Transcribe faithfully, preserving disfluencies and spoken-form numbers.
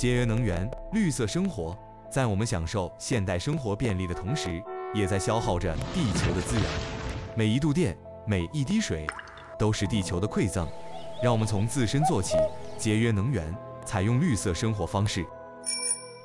节约能源，绿色生活，在我们享受现代生活便利的同时，也在消耗着地球的资源。每一度电，每一滴水，都是地球的馈赠。让我们从自身做起，节约能源，采用绿色生活方式。